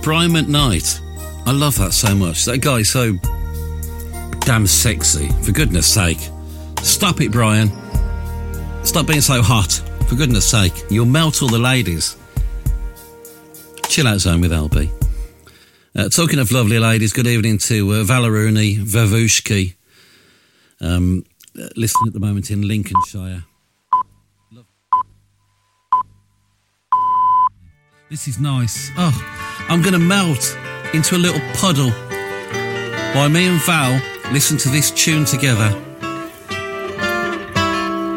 Brian McKnight. I love that so much. That guy's so damn sexy, for goodness sake. Stop it, Brian. Stop being so hot, for goodness sake. You'll melt all the ladies. Chill Out Zone with LB. Talking of lovely ladies, good evening to Valeruni Vavushki, listening at the moment in Lincolnshire. This is nice. Oh, I'm going to melt into a little puddle while me and Val listen to this tune together.